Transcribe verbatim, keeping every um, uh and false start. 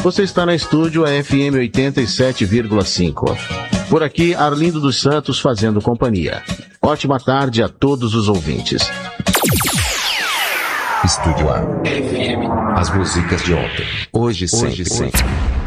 Você está na estúdio a F M oitenta e sete vírgula cinco. Por aqui, Arlindo dos Santos fazendo companhia. Ótima tarde a todos os ouvintes. Estúdio A. F M. As músicas de ontem, hoje, sempre. Hoje, sempre.